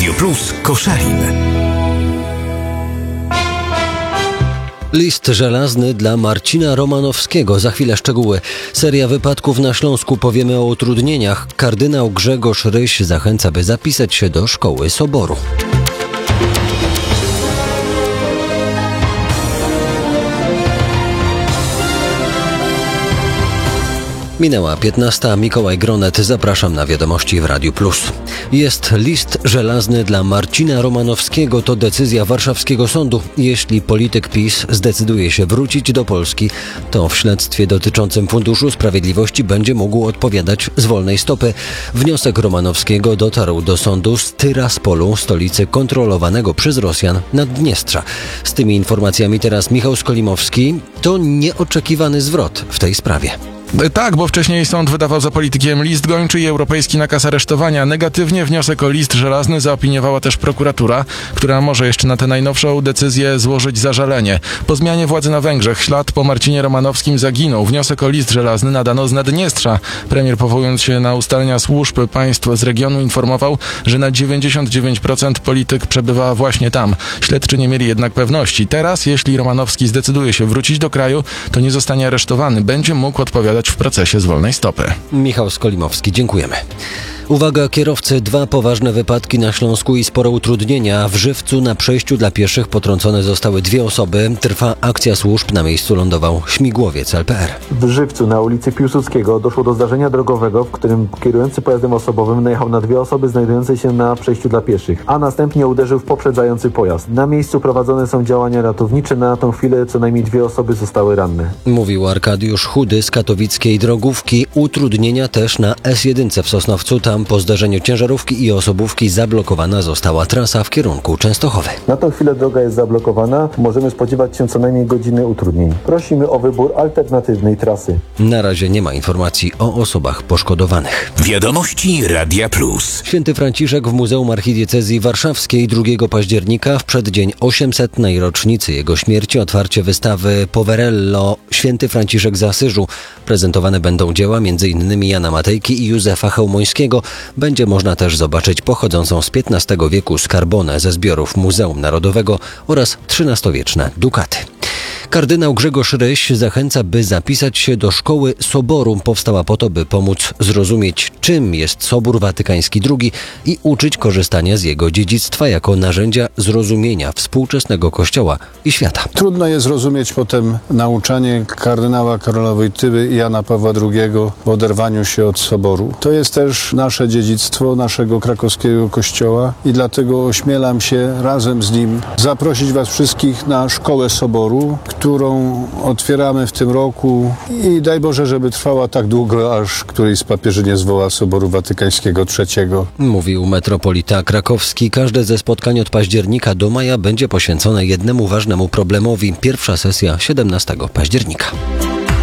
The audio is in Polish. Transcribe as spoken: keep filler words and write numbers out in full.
Radio Plus Koszalin. List żelazny dla Marcina Romanowskiego. Za chwilę szczegóły. Seria wypadków na Śląsku. Powiemy o utrudnieniach. Kardynał Grzegorz Ryś zachęca, by zapisać się do Szkoły Soboru. Minęła piętnasta. Mikołaj Gronet. Zapraszam na wiadomości w Radiu Plus. Jest list żelazny dla Marcina Romanowskiego. To decyzja warszawskiego sądu. Jeśli polityk PiS zdecyduje się wrócić do Polski, to w śledztwie dotyczącym Funduszu Sprawiedliwości będzie mógł odpowiadać z wolnej stopy. Wniosek Romanowskiego dotarł do sądu z Tyraspolu, stolicy kontrolowanego przez Rosjan Naddniestrza. Z tymi informacjami teraz Michał Skolimowski. To nieoczekiwany zwrot w tej sprawie. Tak, bo wcześniej sąd wydawał za politykiem list gończy i europejski nakaz aresztowania. Negatywnie wniosek o list żelazny zaopiniowała też prokuratura, która może jeszcze na tę najnowszą decyzję złożyć zażalenie. Po zmianie władzy na Węgrzech ślad po Marcinie Romanowskim zaginął. Wniosek o list żelazny nadano z Naddniestrza. Premier, powołując się na ustalenia służb państw z regionu, informował, że na dziewięćdziesiąt dziewięć procent polityk przebywa właśnie tam. Śledczy nie mieli jednak pewności. Teraz, jeśli Romanowski zdecyduje się wrócić do kraju, to nie zostanie aresztowany. Będzie mógł odpowiadać w procesie z wolnej stopy. Michał Skolimowski, dziękujemy. Uwaga kierowcy, dwa poważne wypadki na Śląsku i spore utrudnienia. W Żywcu na przejściu dla pieszych potrącone zostały dwie osoby. Trwa akcja służb, na miejscu lądował śmigłowiec L P R. W Żywcu na ulicy Piłsudskiego doszło do zdarzenia drogowego, w którym kierujący pojazdem osobowym najechał na dwie osoby znajdujące się na przejściu dla pieszych, a następnie uderzył w poprzedzający pojazd. Na miejscu prowadzone są działania ratownicze. Na tą chwilę co najmniej dwie osoby zostały ranne. Mówił Arkadiusz Chudy z katowickiej drogówki. Utrudnienia też na S jeden w Sosnowcu. Tam po zdarzeniu ciężarówki i osobówki zablokowana została trasa w kierunku Częstochowy. Na tą chwilę droga jest zablokowana. Możemy spodziewać się co najmniej godziny utrudnień. Prosimy o wybór alternatywnej trasy. Na razie nie ma informacji o osobach poszkodowanych. Wiadomości Radia Plus. Święty Franciszek w Muzeum Archidiecezji Warszawskiej drugiego października, w przeddzień osiemsetnej rocznicy jego śmierci, otwarcie wystawy Poverello Święty Franciszek z Asyżu. Prezentowane będą dzieła m.in. Jana Matejki i Józefa Chełmońskiego. Będzie można też zobaczyć pochodzącą z piętnastego wieku skarbonę ze zbiorów Muzeum Narodowego oraz trzynastowieczne dukaty. Kardynał Grzegorz Ryś zachęca, by zapisać się do Szkoły Soboru. Powstała po to, by pomóc zrozumieć, czym jest Sobór Watykański drugi i uczyć korzystania z jego dziedzictwa jako narzędzia zrozumienia współczesnego Kościoła i świata. Trudno jest zrozumieć potem nauczanie kardynała Karola Wojtyły i Jana Pawła drugiego w oderwaniu się od Soboru. To jest też nasze dziedzictwo naszego krakowskiego Kościoła i dlatego ośmielam się razem z nim zaprosić was wszystkich na Szkołę Soboru, którą otwieramy w tym roku i daj Boże, żeby trwała tak długo, aż któryś z papieży nie zwoła Soboru Watykańskiego trzeciego. Mówił metropolita krakowski. Każde ze spotkań od października do maja będzie poświęcone jednemu ważnemu problemowi. Pierwsza sesja siedemnastego października.